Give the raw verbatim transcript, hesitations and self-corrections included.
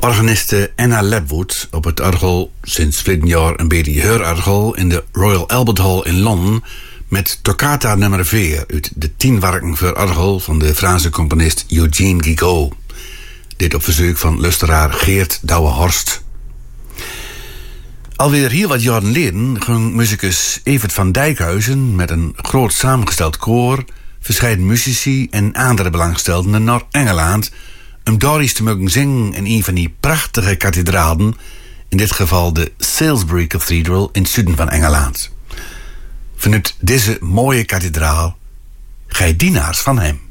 Organiste Anna Ledwood op het orgel, sinds verleden jaar een beetje haar orgel, in de Royal Albert Hall in Londen met Toccata nummer vier uit de tien werken voor orgel van de Franse componist Eugene Guigaud. Dit op verzoek van luisteraar Geert Douwe-Horst. Alweer heel wat jaren geleden ging muzikus Evert van Dijkhuizen met een groot samengesteld koor, verscheiden muzici en andere belangstellenden naar Engeland om daar eens te mogen zingen in een van die prachtige kathedralen, in dit geval de Salisbury Cathedral in het zuiden van Engeland. Vanuit deze mooie kathedraal, gij dienaars van hem.